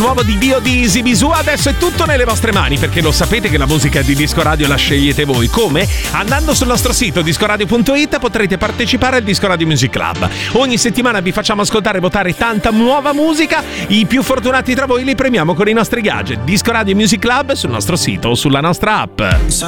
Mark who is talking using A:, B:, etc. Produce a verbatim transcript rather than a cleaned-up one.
A: nuovo di Dio di Easy Bisù. Adesso è tutto nelle vostre mani, perché lo sapete che la musica di Disco Radio la scegliete voi. Come? Andando sul nostro sito discoradio punto it potrete partecipare al Disco Radio Music Club. Ogni settimana vi facciamo ascoltare e votare tanta nuova musica. I più fortunati tra voi li premiamo con i nostri gadget. Disco Radio Music Club sul nostro sito o sulla nostra app.